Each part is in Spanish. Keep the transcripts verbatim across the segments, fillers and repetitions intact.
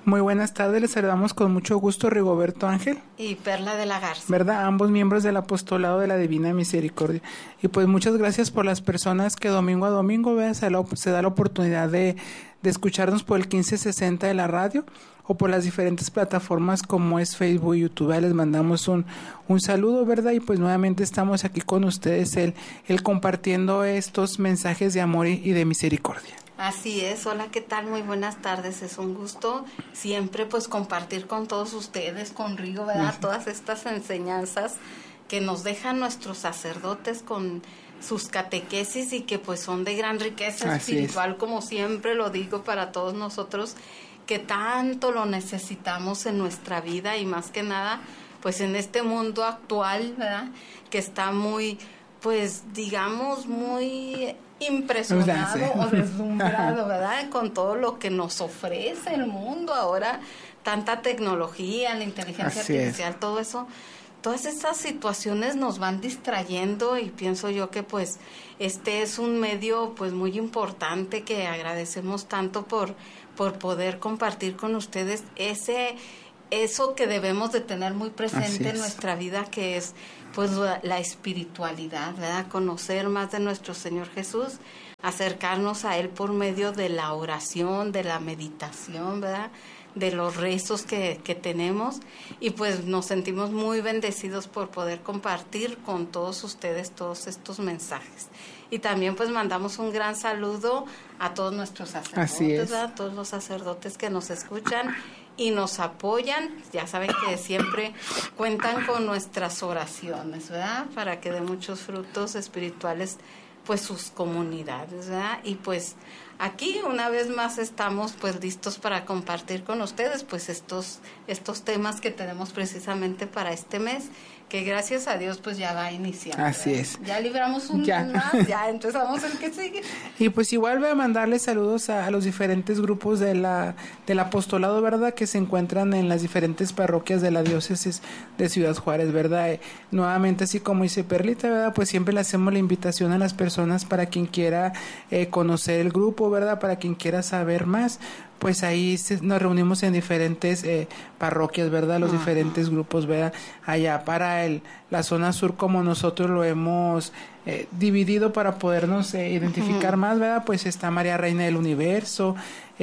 Muy buenas tardes, les saludamos con mucho gusto Rigoberto Ángel y Perla de la Garza, ¿verdad? Ambos miembros del Apostolado de la Divina Misericordia. Y pues muchas gracias por las personas que domingo a domingo, ¿verdad? Se, la, se da la oportunidad de, de escucharnos por el quince sesenta de la radio o por las diferentes plataformas como es Facebook y YouTube. Les mandamos un, un saludo, ¿verdad? Y pues nuevamente estamos aquí con ustedes, el, el compartiendo estos mensajes de amor y, y de misericordia. Así es, hola, ¿qué tal? Muy buenas tardes, es un gusto siempre pues compartir con todos ustedes, con Rigo, ¿verdad? Todas estas enseñanzas que nos dejan nuestros sacerdotes con sus catequesis y que pues son de gran riqueza Así espiritual, es. Como siempre lo digo para todos nosotros, que tanto lo necesitamos en nuestra vida y más que nada pues en este mundo actual, ¿verdad? Que está muy, pues digamos, muy impresionado sí. o deslumbrado, ¿verdad? Con todo lo que nos ofrece el mundo ahora, tanta tecnología, la inteligencia Así artificial, es. todo eso, todas estas situaciones nos van distrayendo y pienso yo que pues este es un medio pues muy importante que agradecemos tanto por, por poder compartir con ustedes ese eso que debemos de tener muy presente en nuestra vida, que es pues la, la espiritualidad, ¿verdad? Conocer más de nuestro Señor Jesús, acercarnos a Él por medio de la oración, de la meditación, ¿verdad? De los rezos que, que tenemos, y pues nos sentimos muy bendecidos por poder compartir con todos ustedes todos estos mensajes. Y también pues mandamos un gran saludo a todos nuestros sacerdotes, ¿verdad? Todos los sacerdotes que nos escuchan y nos apoyan. Ya saben que siempre cuentan con nuestras oraciones, ¿verdad? Para que dé muchos frutos espirituales pues sus comunidades, ¿verdad? Y pues aquí una vez más estamos pues listos para compartir con ustedes pues estos estos temas que tenemos precisamente para este mes, que gracias a Dios pues ya va a iniciar. Así ¿verdad? es. Ya libramos un ya. más, ya empezamos el que sigue. Y pues igual voy a mandarles saludos a, a los diferentes grupos de la del apostolado, ¿verdad? Que se encuentran en las diferentes parroquias de la diócesis de Ciudad Juárez, ¿verdad? Eh, nuevamente, así como dice Perlita, ¿verdad? Pues siempre le hacemos la invitación a las personas para quien quiera eh, conocer el grupo, ¿verdad? Para quien quiera saber más, pues ahí se, nos reunimos en diferentes eh, parroquias, ¿verdad? Los uh-huh. diferentes grupos, ¿verdad? Allá para el la zona sur, como nosotros lo hemos eh, dividido para podernos eh, identificar uh-huh. más, ¿verdad? Pues está María Reina del Universo,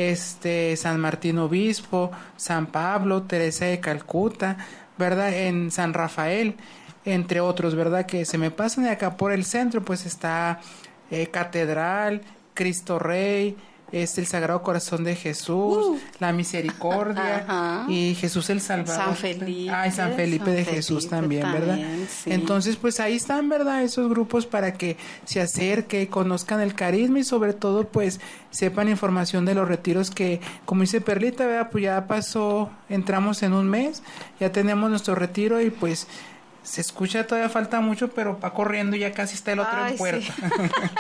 este San Martín Obispo, San Pablo, Teresa de Calcuta, ¿verdad? En San Rafael, entre otros, ¿verdad? Que se me pasan, y acá por el centro pues está eh, Catedral, Cristo Rey, es el Sagrado Corazón de Jesús, uh. la Misericordia, ajá. y Jesús el Salvador. San Felipe. Ay, San Felipe San de Felipe Jesús también, también, ¿verdad? Sí. Entonces, pues ahí están, ¿verdad? Esos grupos para que se acerquen, conozcan el carisma y sobre todo, pues, sepan información de los retiros que, como dice Perlita, ¿verdad? Pues ya pasó, entramos en un mes, ya tenemos nuestro retiro y pues se escucha, todavía falta mucho, pero va corriendo, ya casi está el otro Ay, en puerta. Sí.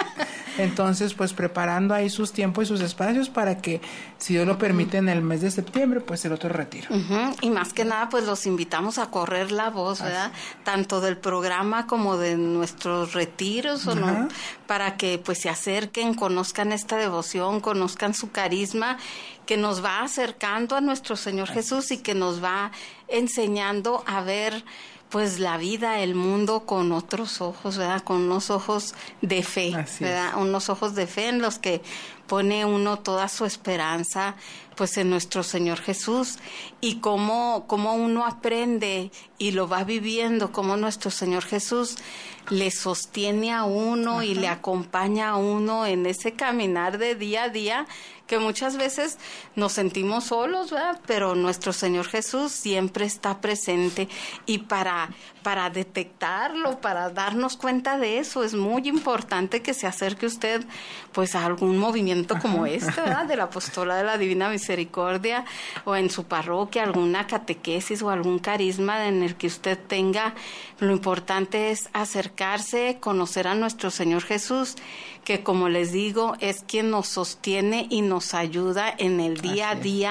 Entonces, pues preparando ahí sus tiempos y sus espacios para que, si Dios lo permite, en el mes de septiembre, pues el otro retiro. Uh-huh. Y más que nada, pues los invitamos a correr la voz, ¿verdad? Así. Tanto del programa como de nuestros retiros, ¿o uh-huh. no? Para que pues se acerquen, conozcan esta devoción, conozcan su carisma, que nos va acercando a nuestro Señor Así. Jesús y que nos va enseñando a ver pues la vida, el mundo con otros ojos, ¿verdad? Con unos ojos de fe, Así ¿verdad? Es. Unos ojos de fe en los que pone uno toda su esperanza pues en nuestro Señor Jesús, y cómo, cómo uno aprende y lo va viviendo, cómo nuestro Señor Jesús le sostiene a uno Ajá. y le acompaña a uno en ese caminar de día a día, que muchas veces nos sentimos solos, ¿verdad? Pero nuestro Señor Jesús siempre está presente, y para, para detectarlo, para darnos cuenta de eso, es muy importante que se acerque usted pues a algún movimiento como este, ¿verdad? Del Apostolado de la Divina Misericordia, o en su parroquia, alguna catequesis o algún carisma en el que usted tenga. Lo importante es acercarse, conocer a nuestro Señor Jesús, que como les digo, es quien nos sostiene y nos ayuda en el día a día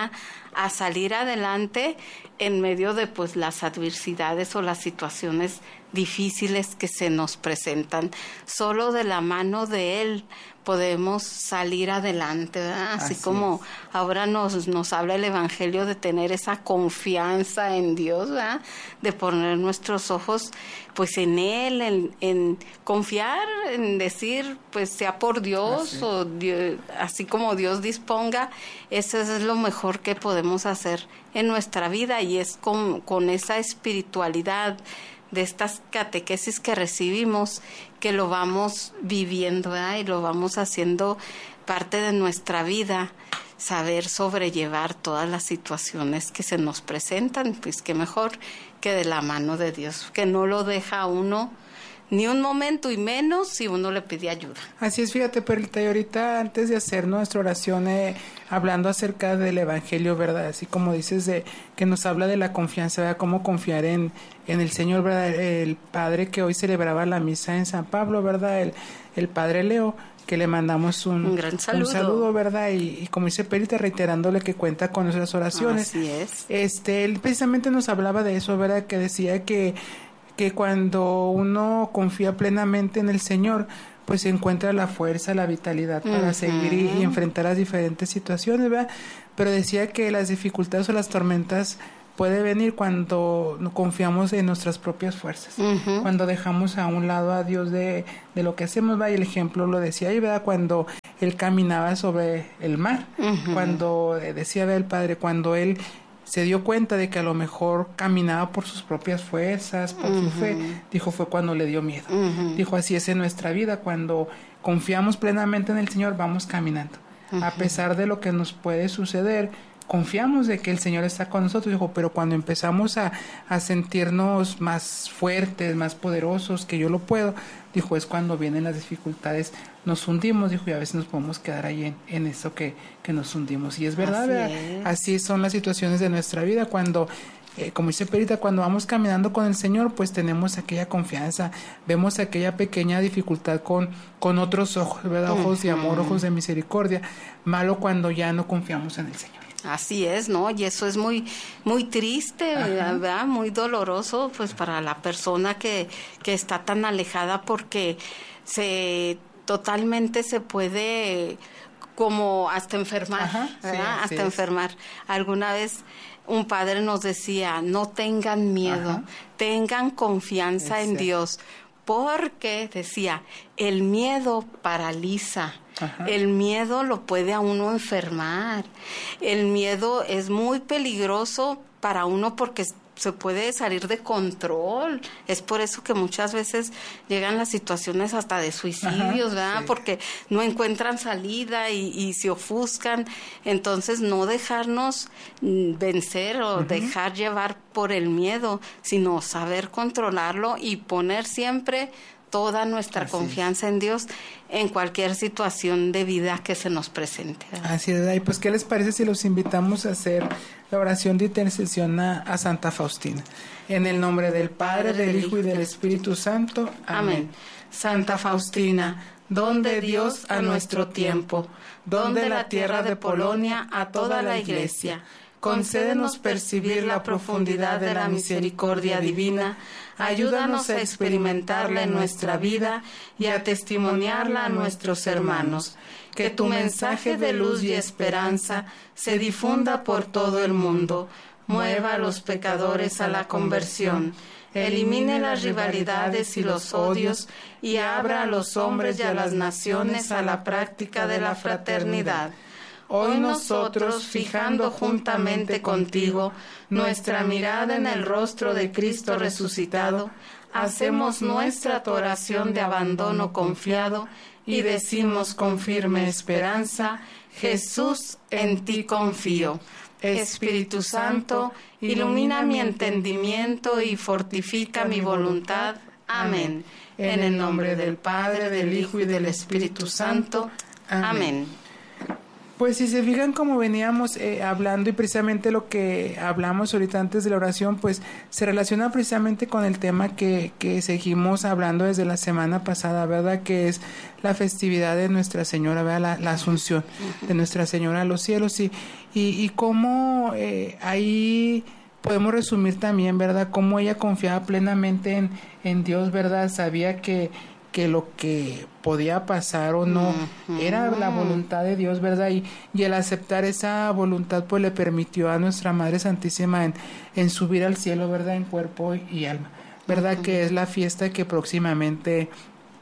a salir adelante en medio de pues las adversidades o las situaciones difíciles que se nos presentan. Solo de la mano de Él podemos salir adelante, ¿verdad? Así, Así como es. Ahora nos, nos habla el Evangelio de tener esa confianza en Dios, ¿verdad? De poner nuestros ojos pues en Él, en, en confiar, en decir pues sea por Dios así. o Dios, así como Dios disponga. Eso es lo mejor que podemos hacer en nuestra vida, y es con, con esa espiritualidad de estas catequesis que recibimos, que lo vamos viviendo, ¿verdad? Y lo vamos haciendo parte de nuestra vida, saber sobrellevar todas las situaciones que se nos presentan, pues qué mejor que de la mano de Dios, que no lo deja a uno ni un momento, y menos si uno le pide ayuda. Así es, fíjate, Perlita, y ahorita antes de hacer nuestra oración, eh, hablando acerca del Evangelio, ¿verdad? Así como dices, de que nos habla de la confianza, ¿verdad? Cómo confiar en, en el Señor, ¿verdad? El Padre que hoy celebraba la misa en San Pablo, ¿verdad? El, el Padre Leo, que le mandamos un, un gran saludo, un saludo, ¿verdad? Y, y como dice Perlita, reiterándole que cuenta con nuestras oraciones. Así es. Este, él precisamente nos hablaba de eso, ¿verdad? Que decía que que cuando uno confía plenamente en el Señor, pues encuentra la fuerza, la vitalidad para uh-huh. seguir y, y enfrentar las diferentes situaciones, ¿verdad? Pero decía que las dificultades o las tormentas puede venir cuando confiamos en nuestras propias fuerzas, uh-huh. cuando dejamos a un lado a Dios de, de lo que hacemos, ¿verdad? Y el ejemplo lo decía ahí, ¿verdad? Cuando Él caminaba sobre el mar, uh-huh. cuando decía el Padre, cuando Él se dio cuenta de que a lo mejor caminaba por sus propias fuerzas, por uh-huh. su fe, dijo, fue cuando le dio miedo. Uh-huh. Dijo, así es en nuestra vida, cuando confiamos plenamente en el Señor, vamos caminando. Uh-huh. A pesar de lo que nos puede suceder, confiamos de que el Señor está con nosotros, dijo, pero cuando empezamos a, a sentirnos más fuertes, más poderosos, que yo lo puedo, dijo, es cuando vienen las dificultades, nos hundimos, dijo, y a veces nos podemos quedar ahí en, en eso que, que nos hundimos. Y es verdad, así, ¿verdad? Es. Así son las situaciones de nuestra vida, cuando, eh, como dice Perita, cuando vamos caminando con el Señor, pues tenemos aquella confianza, vemos aquella pequeña dificultad con, con otros ojos, ¿verdad? Ojos uh-huh. de amor, ojos de misericordia, malo cuando ya no confiamos en el Señor. Así es, ¿no? Y eso es muy muy triste, ¿verdad? Muy doloroso, pues, para la persona que, que está tan alejada, porque se totalmente se puede como hasta enfermar, Ajá, ¿verdad? Sí, hasta sí enfermar. Alguna vez un padre nos decía, no tengan miedo, Ajá. tengan confianza es en cierto. Dios, porque, decía, el miedo paraliza. Ajá. El miedo lo puede a uno enfermar. El miedo es muy peligroso para uno porque se puede salir de control. Es por eso que muchas veces llegan las situaciones hasta de suicidios, Ajá, ¿verdad? Sí. Porque no encuentran salida y, y se ofuscan. Entonces, no dejarnos vencer o uh-huh. dejar llevar por el miedo, sino saber controlarlo y poner siempre toda nuestra Así confianza es. en Dios en cualquier situación de vida que se nos presente, ¿verdad? Así es, y pues ¿qué les parece si los invitamos a hacer la oración de intercesión a, a Santa Faustina? En el nombre del Padre, del Hijo y del Espíritu Santo. Amén. Amén. Santa Faustina, don de Dios a nuestro tiempo, don de la tierra de Polonia a toda la Iglesia, concédenos percibir la profundidad de la misericordia divina, ayúdanos a experimentarla en nuestra vida y a testimoniarla a nuestros hermanos. Que tu mensaje de luz y esperanza se difunda por todo el mundo, mueva a los pecadores a la conversión, elimine las rivalidades y los odios y abra a los hombres y a las naciones a la práctica de la fraternidad. Hoy nosotros, fijando juntamente contigo nuestra mirada en el rostro de Cristo resucitado, hacemos nuestra oración de abandono confiado y decimos con firme esperanza, Jesús, en ti confío. Espíritu Santo, ilumina mi entendimiento y fortifica mi voluntad. Amén. En el nombre del Padre, del Hijo y del Espíritu Santo. Amén. Pues si se fijan como veníamos eh, hablando y precisamente lo que hablamos ahorita antes de la oración, pues se relaciona precisamente con el tema que, que seguimos hablando desde la semana pasada, ¿verdad? Que es la festividad de Nuestra Señora, ¿verdad? La, la Asunción de Nuestra Señora a los cielos y, y, y cómo eh, ahí podemos resumir también, ¿verdad? Cómo ella confiaba plenamente en, en Dios, ¿verdad? Sabía que que lo que podía pasar o no uh-huh. era la voluntad de Dios, ¿verdad? Y, y el aceptar esa voluntad pues le permitió a nuestra Madre Santísima en, en subir al cielo, ¿verdad? En cuerpo y alma, ¿verdad? Uh-huh. Que es la fiesta que próximamente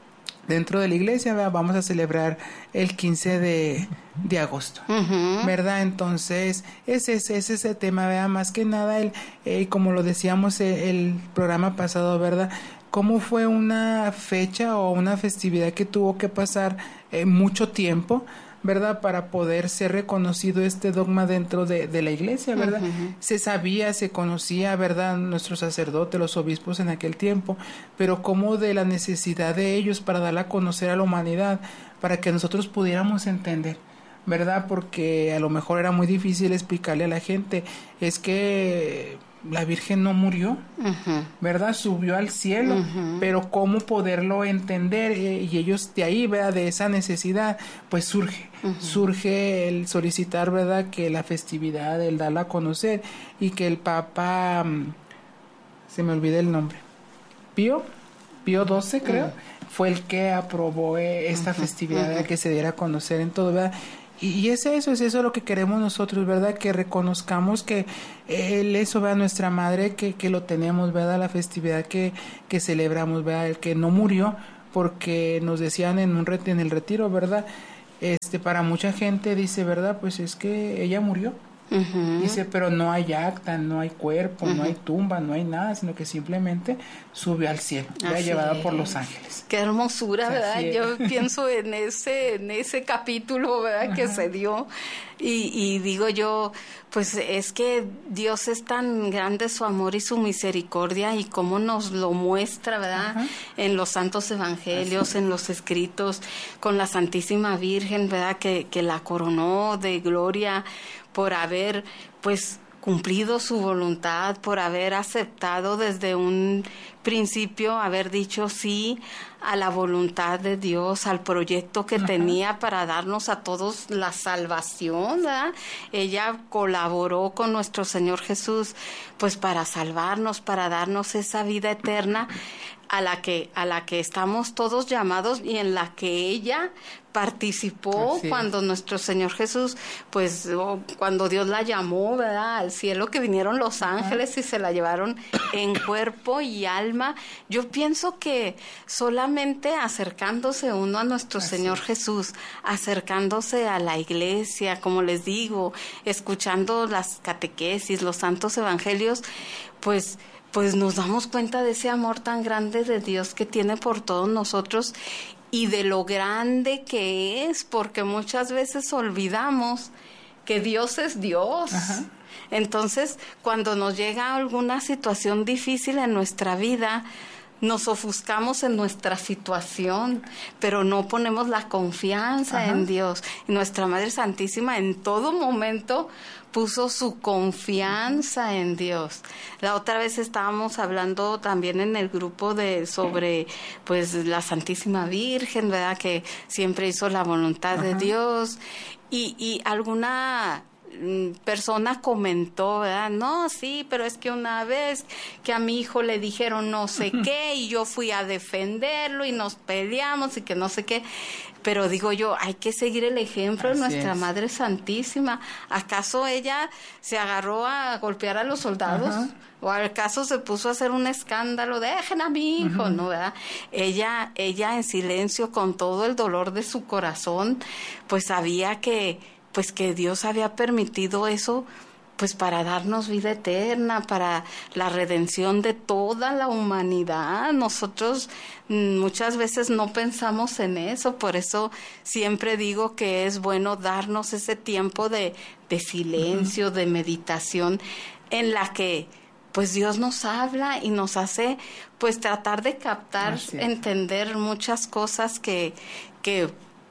dentro de la iglesia, ¿verdad? Vamos a celebrar el quince de agosto, uh-huh. ¿verdad? Entonces, ese es ese, ese tema, ¿verdad? Más que nada, el, eh, como lo decíamos el, el programa pasado, ¿verdad? Cómo fue una fecha o una festividad que tuvo que pasar eh, mucho tiempo, ¿verdad? Para poder ser reconocido este dogma dentro de, de la iglesia, ¿verdad? Uh-huh. Se sabía, se conocía, ¿verdad? Nuestros sacerdotes, los obispos en aquel tiempo, pero cómo de la necesidad de ellos para darla a conocer a la humanidad, para que nosotros pudiéramos entender, ¿verdad? Porque a lo mejor era muy difícil explicarle a la gente, es que la Virgen no murió, uh-huh. ¿verdad? Subió al cielo, uh-huh. pero cómo poderlo entender, eh, y ellos de ahí, ¿verdad? De esa necesidad, pues surge, uh-huh. surge el solicitar, ¿verdad? Que la festividad, el darla a conocer, y que el Papa, um, se me olvida el nombre, Pío, Pío doce creo, uh-huh. fue el que aprobó eh, esta uh-huh. festividad, uh-huh. que se diera a conocer en todo, ¿verdad? Y es eso, es eso lo que queremos nosotros, ¿verdad? Que reconozcamos que Él eso, ¿verdad? Nuestra Madre, que, que lo tenemos, ¿verdad? La festividad que, que celebramos, ¿verdad? El que no murió, porque nos decían en un ret- en el retiro, ¿verdad? Este, para mucha gente dice, ¿verdad? Pues es que ella murió. Uh-huh. Dice, pero no hay acta, no hay cuerpo, uh-huh. no hay tumba, no hay nada, sino que simplemente sube al cielo, ya llevada es. por los ángeles. Qué hermosura, ¿verdad? Así Yo pienso en ese, en ese capítulo, ¿verdad? Uh-huh. Que se dio y, y digo yo, pues es que Dios es tan grande su amor y su misericordia y cómo nos lo muestra, ¿verdad? Uh-huh. En los santos evangelios, en los escritos, con la Santísima Virgen, ¿verdad? Que, que la coronó de gloria por haber, pues, cumplido su voluntad, por haber aceptado desde un principio, haber dicho sí a la voluntad de Dios, al proyecto que Ajá. tenía para darnos a todos la salvación, ¿verdad? Ella colaboró con nuestro Señor Jesús, pues, para salvarnos, para darnos esa vida eterna a la que a la que estamos todos llamados y en la que ella participó cuando nuestro Señor Jesús, pues oh, cuando Dios la llamó, ¿verdad? Al cielo, que vinieron los ángeles Ajá. y se la llevaron en cuerpo y alma. Yo pienso que solamente acercándose uno a nuestro Así. Señor Jesús, acercándose a la iglesia, como les digo, escuchando las catequesis, los santos evangelios, pues pues nos damos cuenta de ese amor tan grande de Dios que tiene por todos nosotros y de lo grande que es, porque muchas veces olvidamos que Dios es Dios. Ajá. Entonces, cuando nos llega alguna situación difícil en nuestra vida, nos ofuscamos en nuestra situación, pero no ponemos la confianza Ajá. en Dios. Y nuestra Madre Santísima en todo momento puso su confianza en Dios. La otra vez estábamos hablando también en el grupo de sobre pues la Santísima Virgen, ¿verdad? Que siempre hizo la voluntad Ajá. de Dios. Y, y alguna persona comentó, ¿verdad? No, sí, pero es que una vez que a mi hijo le dijeron no sé qué y yo fui a defenderlo y nos peleamos y que no sé qué. Pero digo yo, hay que seguir el ejemplo Así de nuestra es. Madre Santísima. ¿Acaso ella se agarró a golpear a los soldados? Ajá. ¿O acaso se puso a hacer un escándalo? Dejen a mi hijo, uh-huh. ¿no? ¿verdad? Ella, ella en silencio, con todo el dolor de su corazón, pues sabía que pues que Dios había permitido eso, pues para darnos vida eterna, para la redención de toda la humanidad. Nosotros muchas veces no pensamos en eso, por eso siempre digo que es bueno darnos ese tiempo de, de silencio, uh-huh. de meditación, en la que pues Dios nos habla y nos hace pues tratar de captar, entender muchas cosas que, que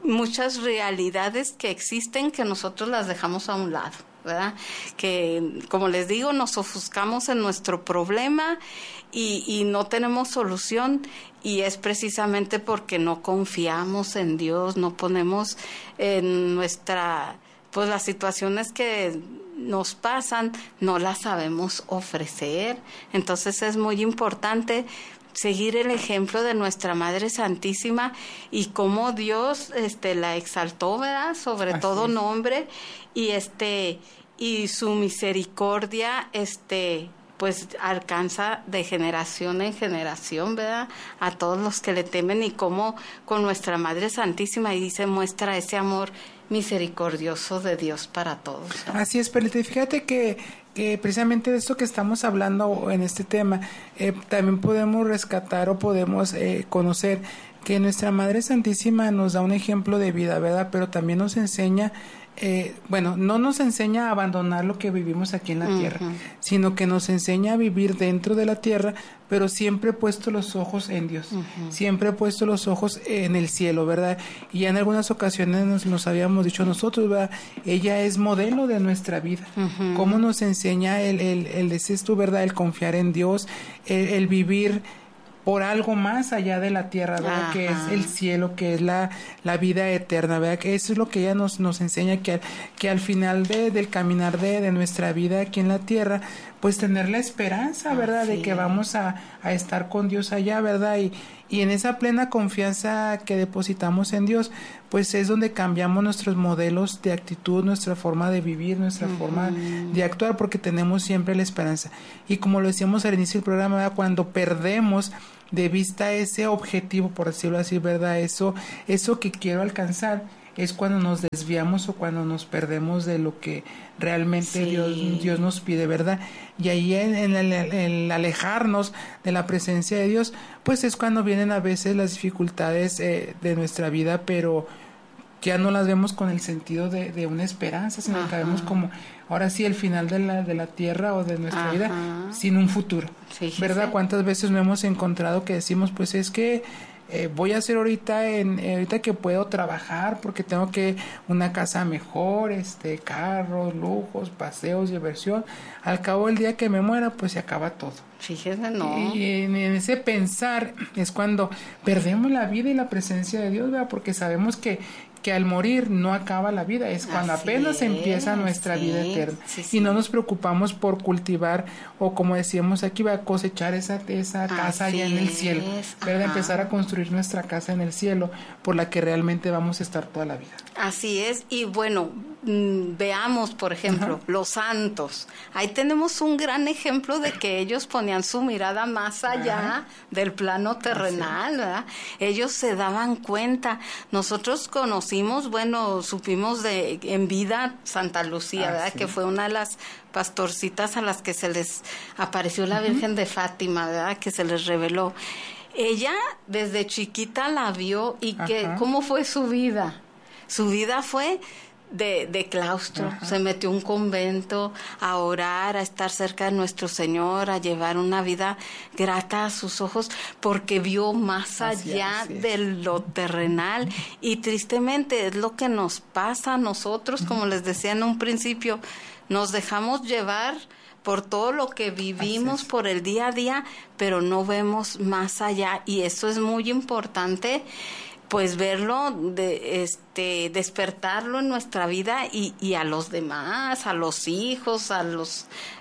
muchas realidades que existen que nosotros las dejamos a un lado, ¿verdad? Que, como les digo, nos ofuscamos en nuestro problema y, y no tenemos solución, y es precisamente porque no confiamos en Dios, no ponemos en nuestra, pues las situaciones que nos pasan, no las sabemos ofrecer. Entonces es muy importante seguir el ejemplo de nuestra Madre Santísima y cómo Dios este la exaltó, ¿verdad? Sobre Así todo es. nombre, y este y su misericordia este pues alcanza de generación en generación, ¿verdad? A todos los que le temen, y cómo con nuestra Madre Santísima y se muestra ese amor misericordioso de Dios para todos, ¿verdad? Así es, Perlita, y fíjate que que precisamente de esto que estamos hablando en este tema, eh, también podemos rescatar o podemos eh, conocer que nuestra Madre Santísima nos da un ejemplo de vida, ¿verdad? Pero también nos enseña, eh, bueno, no nos enseña a abandonar lo que vivimos aquí en la uh-huh. tierra, sino que nos enseña a vivir dentro de la tierra, pero siempre puesto los ojos en Dios, uh-huh. siempre puesto los ojos en el cielo, ¿verdad? Y ya en algunas ocasiones nos, nos habíamos dicho nosotros, ¿verdad? Ella es modelo de nuestra vida. Uh-huh. Cómo nos enseña el, el, el decir tú, ¿verdad? El confiar en Dios, el, el vivir por algo más allá de la tierra, ¿verdad? Ajá. Que es el cielo, que es la, la vida eterna, ¿verdad? Que eso es lo que ella nos, nos enseña, que, que al final de, del caminar de, de nuestra vida aquí en la tierra, pues tener la esperanza, ¿verdad? Así de que vamos a, a estar con Dios allá, ¿verdad? Y, y en esa plena confianza que depositamos en Dios, pues es donde cambiamos nuestros modelos de actitud, nuestra forma de vivir, nuestra uh-huh. forma de actuar, porque tenemos siempre la esperanza. Y como lo decíamos al inicio del programa, ¿verdad? Cuando perdemos de vista ese objetivo, por decirlo así, ¿verdad? Eso, eso que quiero alcanzar, es cuando nos desviamos o cuando nos perdemos de lo que realmente sí. Dios, Dios nos pide, ¿verdad? Y ahí en, en, el, en el alejarnos de la presencia de Dios, pues es cuando vienen a veces las dificultades eh, de nuestra vida, pero ya no las vemos con el sentido de, de una esperanza, sino Ajá. que vemos como ahora sí el final de la de la tierra o de nuestra Ajá. vida sin un futuro, sí, ¿verdad? Sí. ¿Cuántas veces nos hemos encontrado que decimos, pues es que eh, voy a hacer ahorita en eh, ahorita que puedo trabajar porque tengo que una casa mejor, este carros, lujos, paseos, diversión? Al cabo del día que me muera, pues se acaba todo. Fíjese, no. Y en, en ese pensar es cuando perdemos la vida y la presencia de Dios, ¿verdad? Porque sabemos que que al morir no acaba la vida, es cuando Así apenas es, empieza nuestra sí, vida eterna. Sí, sí. Y no nos preocupamos por cultivar, o como decíamos aquí, va a cosechar esa, esa casa allá en el cielo, ¿verdad? Empezar a construir nuestra casa en el cielo, por la que realmente vamos a estar toda la vida. Así es, y bueno, mmm, veamos, por ejemplo, Ajá. los santos. Ahí tenemos un gran ejemplo de que ellos ponían su mirada más allá Ajá. del plano terrenal, ¿verdad? Ellos se daban cuenta. Nosotros conocimos, bueno, supimos de en vida Santa Lucía, ah, ¿verdad? Sí. Que fue una de las pastorcitas a las que se les apareció la Virgen uh-huh. de Fátima, ¿verdad? Que se les reveló. Ella desde chiquita la vio y que, ¿cómo fue su vida? Su vida fue de, de claustro, Ajá. se metió a un convento a orar, a estar cerca de nuestro Señor, a llevar una vida grata a sus ojos, porque vio más allá así es, así es. de lo terrenal. Y tristemente es lo que nos pasa a nosotros, como les decía en un principio, nos dejamos llevar por todo lo que vivimos, por el día a día, pero no vemos más allá, y eso es muy importante, pues verlo, de, este, despertarlo en nuestra vida y, y a los demás, a los hijos, a los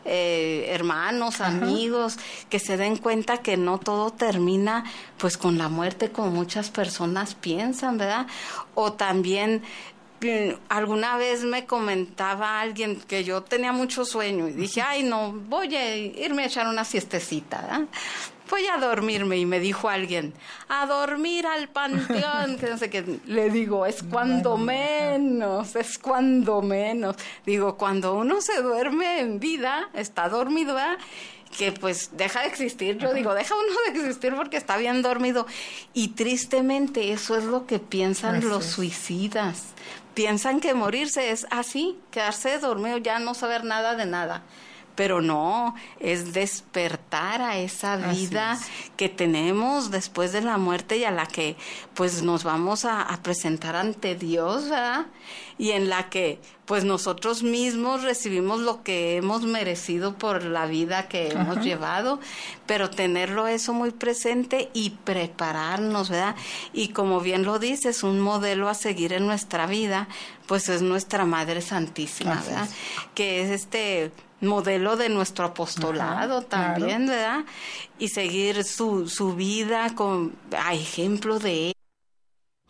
eh, hermanos, Ajá. amigos, que se den cuenta que no todo termina pues con la muerte, como muchas personas piensan, ¿verdad? O también alguna vez me comentaba alguien que yo tenía mucho sueño y dije, ay no, voy a irme a echar una siestecita, ¿verdad? Voy a dormirme, y me dijo alguien, a dormir al panteón, que no sé qué. Le digo, es cuando menos, es cuando menos. Digo, cuando uno se duerme en vida, está dormido, ¿verdad? Que pues deja de existir. Yo digo, deja uno de existir porque está bien dormido. Y tristemente eso es lo que piensan Así los es. suicidas. Piensan que morirse es así, quedarse dormido, ya no saber nada de nada. pero no, es despertar a esa vida que tenemos después de la muerte y a la que pues nos vamos a, a presentar ante Dios, ¿verdad? Y en la que pues nosotros mismos recibimos lo que hemos merecido por la vida que Ajá. hemos llevado, pero tenerlo eso muy presente y prepararnos, ¿verdad? Y como bien lo dices, un modelo a seguir en nuestra vida, pues es nuestra Madre Santísima, Así ¿verdad? Es. Que es este modelo de nuestro apostolado Ajá, también, claro. ¿verdad? Y seguir su, su vida con, a ejemplo de él.